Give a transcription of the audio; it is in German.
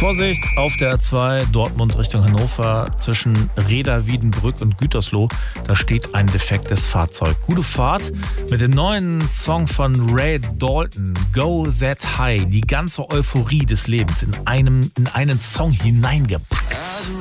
Vorsicht, auf der A2 Dortmund Richtung Hannover zwischen Reda, Wiedenbrück und Gütersloh. Da steht ein defektes Fahrzeug. Gute Fahrt mit dem neuen Song von Ray Dalton, Go That High. Die ganze Euphorie des Lebens in einen Song hineingepackt.